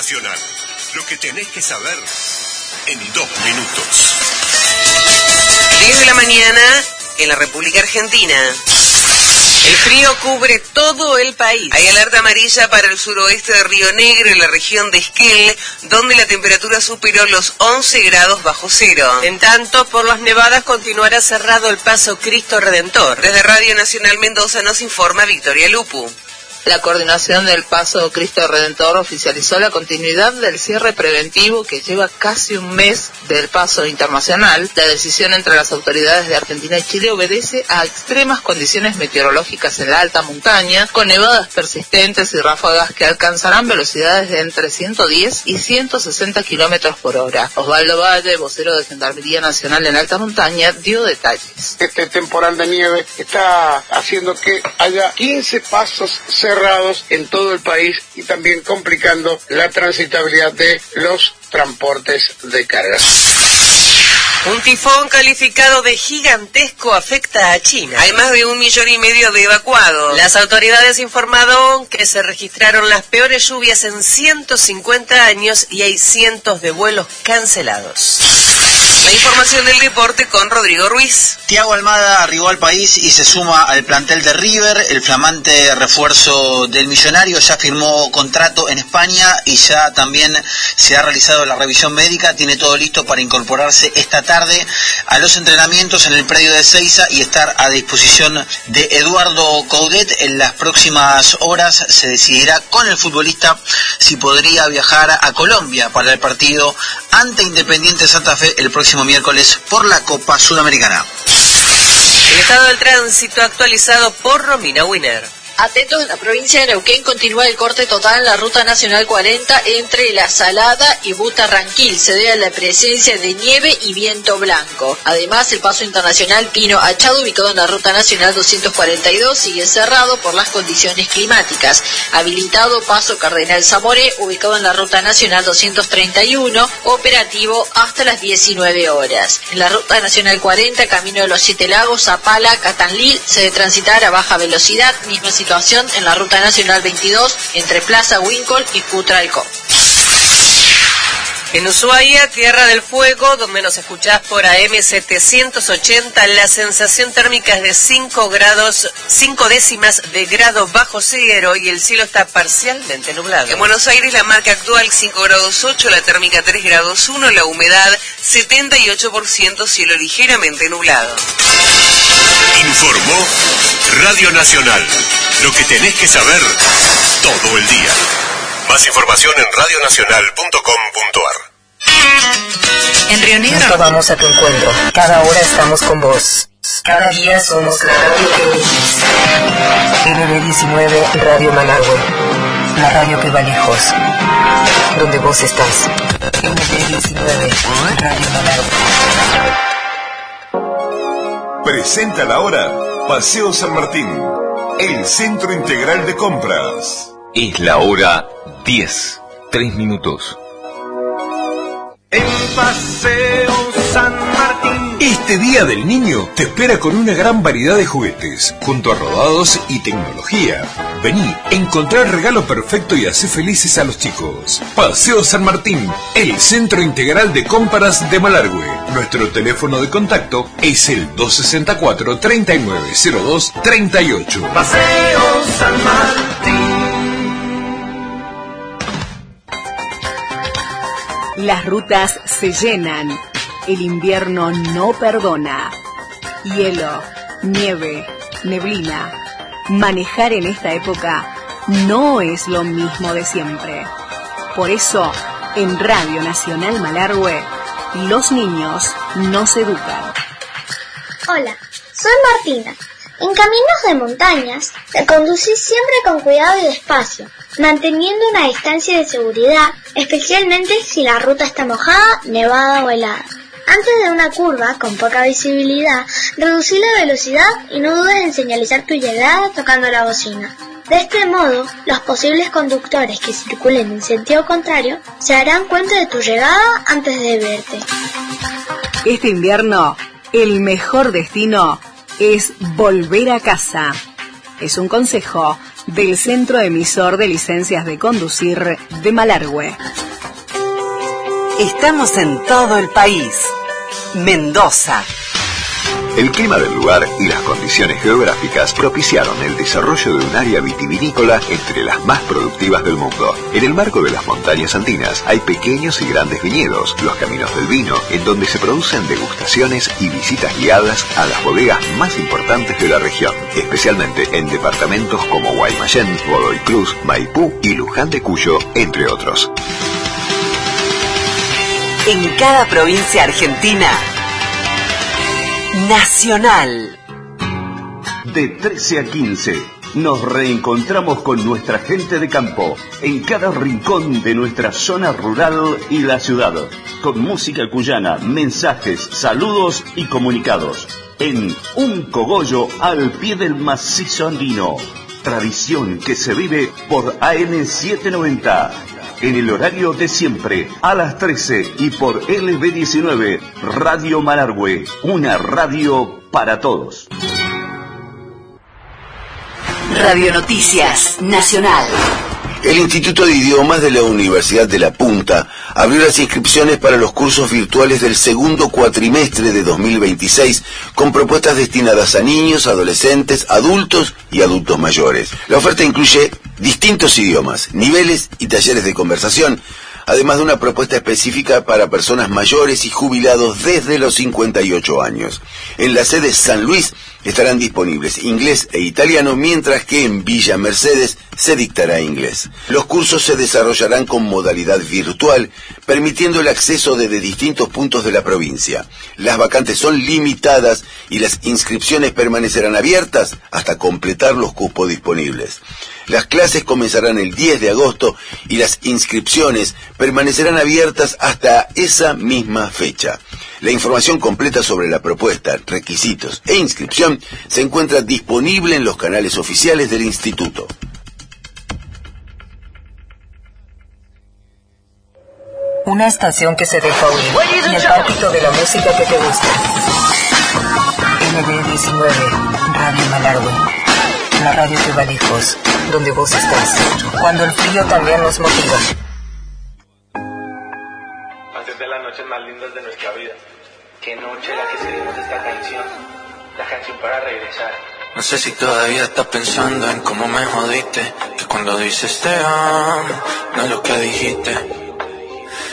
Nacional. Lo que tenés que saber en 2 minutos. 10 de la mañana en la República Argentina. El frío cubre todo el país. Hay alerta amarilla para el suroeste de Río Negro y la región de Esquel, donde la temperatura superó los 11 grados bajo cero. En tanto, por las nevadas continuará cerrado el paso Cristo Redentor. Desde Radio Nacional Mendoza nos informa Victoria Lupu. La coordinación del Paso Cristo Redentor oficializó la continuidad del cierre preventivo que lleva casi un mes del paso internacional. La decisión entre las autoridades de Argentina y Chile obedece a extremas condiciones meteorológicas en la alta montaña, con nevadas persistentes y ráfagas que alcanzarán velocidades de entre 110 y 160 kilómetros por hora. Osvaldo Valle, vocero de Gendarmería Nacional en alta montaña, dio detalles. Este temporal de nieve está haciendo que haya 15 pasos cerrados en todo el país y también complicando la transitabilidad de los transportes de cargas. Un tifón calificado de gigantesco afecta a China. Hay más de 1,5 millones de evacuados. Las autoridades informaron que se registraron las peores lluvias en 150 años y hay cientos de vuelos cancelados. La información del deporte con Rodrigo Ruiz. Thiago Almada arribó al país y se suma al plantel de River. El flamante refuerzo del millonario ya firmó contrato en España y ya también se ha realizado la revisión médica. Tiene todo listo para incorporarse esta tarde a los entrenamientos en el predio de Ezeiza y estar a disposición de Eduardo Coudet. En las próximas horas se decidirá con el futbolista si podría viajar a Colombia para el partido ante Independiente Santa Fe el próximo miércoles por la Copa Sudamericana. El estado del tránsito actualizado por Romina Winer. Atentos, en la provincia de Neuquén continúa el corte total en la Ruta Nacional 40 entre La Salada y Butarranquil. Se debe a la presencia de nieve y viento blanco. Además, el paso internacional Pino Achado, ubicado en la Ruta Nacional 242, sigue cerrado por las condiciones climáticas. Habilitado paso Cardenal Zamoré, ubicado en la Ruta Nacional 231, operativo hasta las 19 horas. En la Ruta Nacional 40, camino de los Siete Lagos, Zapala, Catanlil, se debe transitar a baja velocidad, misma situación en la Ruta Nacional 22 entre Plaza Wincol y Cutralcó. En Ushuaia, Tierra del Fuego, donde nos escuchás por AM 780, la sensación térmica es de 5 grados, 5 décimas de grado bajo cero y el cielo está parcialmente nublado. En Buenos Aires la marca actual 5 grados 8, la térmica 3 grados 1, la humedad 78%, cielo ligeramente nublado. Informó Radio Nacional. Lo que tenés que saber todo el día. Más información en radionacional.com.ar. En Río Negro. Nunca vamos a tu encuentro. Cada hora estamos con vos. Cada día somos la radio que elegís. NB19 Radio Malargüe. La radio que va lejos. Donde vos estás. NB19 Radio Malargüe. Presenta la hora Paseo San Martín, el centro integral de compras. Es la hora 10, 3 minutos. El Paseo San Martín. Este Día del Niño te espera con una gran variedad de juguetes, junto a rodados y tecnología. Vení, encontrá el regalo perfecto y hacé felices a los chicos. Paseo San Martín, el centro integral de compras de Malargüe. Nuestro teléfono de contacto es el 264-3902-38. Paseo San Martín. Las rutas se llenan. El invierno no perdona. Hielo, nieve, neblina. Manejar en esta época no es lo mismo de siempre. Por eso, en Radio Nacional Malargüe, los niños nos educan. Hola, soy Martina. En caminos de montañas, te conducís siempre con cuidado y despacio, manteniendo una distancia de seguridad, especialmente si la ruta está mojada, nevada o helada. Antes de una curva con poca visibilidad, reducí la velocidad y no dudes en señalizar tu llegada tocando la bocina. De este modo, los posibles conductores que circulen en sentido contrario se darán cuenta de tu llegada antes de verte. Este invierno, el mejor destino es volver a casa. Es un consejo del Centro Emisor de Licencias de Conducir de Malargüe. Estamos en todo el país. Mendoza. El clima del lugar y las condiciones geográficas propiciaron el desarrollo de un área vitivinícola entre las más productivas del mundo. En el marco de las montañas andinas hay pequeños y grandes viñedos, los caminos del vino, en donde se producen degustaciones y visitas guiadas a las bodegas más importantes de la región, especialmente en departamentos como Guaymallén, Godoy Cruz, Maipú y Luján de Cuyo, entre otros. En cada provincia argentina, Nacional. De 13 a 15, nos reencontramos con nuestra gente de campo, en cada rincón de nuestra zona rural y la ciudad, con música cuyana, mensajes, saludos y comunicados, en Un Cogollo al pie del macizo andino, tradición que se vive por AM790, en el horario de siempre, a las 13 y por LB19, Radio Malargüe, una radio para todos. Radio Noticias Nacional. El Instituto de Idiomas de la Universidad de La Punta abrió las inscripciones para los cursos virtuales del segundo cuatrimestre de 2026 con propuestas destinadas a niños, adolescentes, adultos y adultos mayores. La oferta incluye distintos idiomas, niveles y talleres de conversación, además de una propuesta específica para personas mayores y jubilados desde los 58 años. En la sede San Luis estarán disponibles inglés e italiano, mientras que en Villa Mercedes se dictará inglés. Los cursos se desarrollarán con modalidad virtual, permitiendo el acceso desde distintos puntos de la provincia. Las vacantes son limitadas y las inscripciones permanecerán abiertas hasta completar los cupos disponibles. Las clases comenzarán el 10 de agosto y las inscripciones permanecerán abiertas hasta esa misma fecha. La información completa sobre la propuesta, requisitos e inscripción se encuentra disponible en los canales oficiales del instituto. Una estación que se deja oír y el pálpito de la música que te gusta. LB19, Radio Malargüe. La radio que va lejos, donde vos estás. Cuando el frío también nos motiva. Antes de las noches más lindas de nuestra vida. Qué noche la que escribimos esta canción. La canción para regresar. No sé si todavía estás pensando en cómo me jodiste. Que cuando dices te amo, no es lo que dijiste.